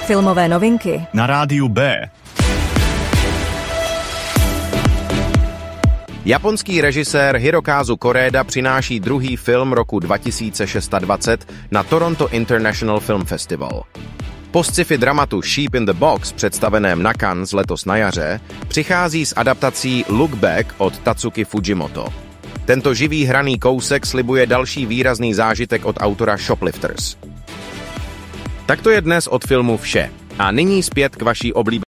Filmové novinky na rádiu B. Japonský režisér Hirokazu Koreeda přináší druhý film roku 2026 na Toronto International Film Festival. Po sci-fi dramatu Sheep in the Box, představeném na Cannes letos na jaře, přichází s adaptací Look Back od Tatsuki Fujimoto. Tento živý hraný kousek slibuje další výrazný zážitek od autora Shoplifters. Tak to je dnes od filmu vše. A nyní zpět k vaší oblíbené